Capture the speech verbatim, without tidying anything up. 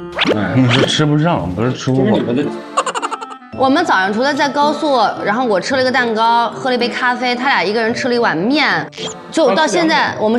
哎，是吃不上，不是吃不饱。 我们早上除了在高速，然后我吃了一个蛋糕，喝了一杯咖啡，他俩一个人吃了一碗面，就到现在我们。